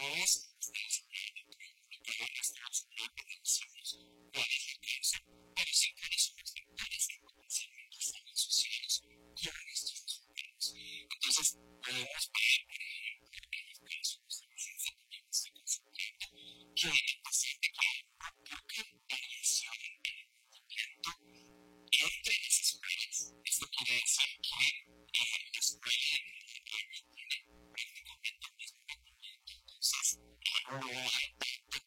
es está absolutamente delicioso. Puede elegirse, pero siempre son ejemplares que potencialmente están asociados con estos resultados. Entonces, podemos ver, por ejemplo, en el caso de estamos en este caso, que